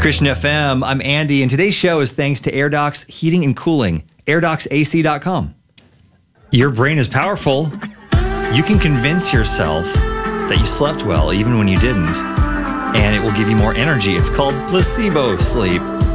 Christian FM, I'm Andy, and today's show is thanks to AirDocs Heating and Cooling, airdocsac.com. Your brain is powerful. You can convince yourself that you slept well even when you didn't, and it will give you more energy. It's called placebo sleep.